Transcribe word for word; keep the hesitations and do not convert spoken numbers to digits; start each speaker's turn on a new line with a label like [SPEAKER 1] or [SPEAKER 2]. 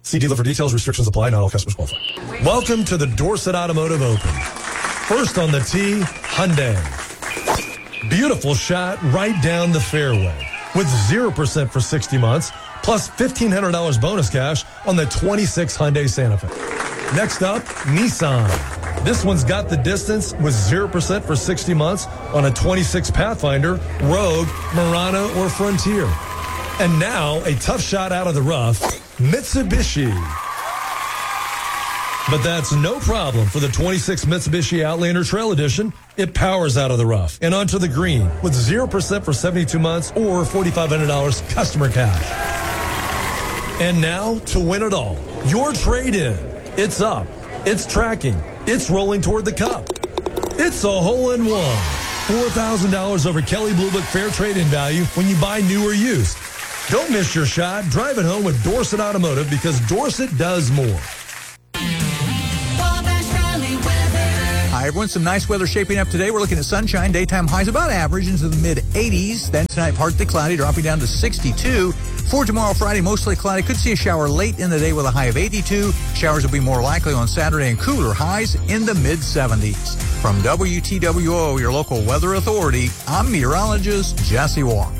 [SPEAKER 1] See dealer for details. Restrictions apply. Not all customers qualify. Welcome to the Dorset Automotive Open. First on the tee, Hyundai. Beautiful shot right down the fairway with zero percent for sixty months, plus fifteen hundred dollars bonus cash on the twenty-six Hyundai Santa Fe. Next up, Nissan. This one's got the distance with zero percent for sixty months on a twenty-six Pathfinder, Rogue, Murano, or Frontier. And now, a tough shot out of the rough, Mitsubishi. But that's no problem for the twenty-six Mitsubishi Outlander Trail Edition. It powers out of the rough and onto the green with zero percent for seventy-two months or forty-five hundred dollars customer cash. And now, to win it all, your trade-in. It's up. It's tracking. It's rolling toward the cup. It's a hole-in-one. four thousand dollars over Kelley Blue Book fair trade-in value when you buy new or used. Don't miss your shot. Drive it home with Dorset Automotive because Dorset does more.
[SPEAKER 2] Hi, everyone. Some nice weather shaping up today. We're looking at sunshine. Daytime highs about average into the mid eighties. Then tonight, partly cloudy, dropping down to sixty-two. For tomorrow, Friday, mostly cloudy. Could see a shower late in the day with a high of eighty-two. Showers will be more likely on Saturday and cooler highs in the mid seventies. From W T W O, your local weather authority, I'm meteorologist Jesse Walk.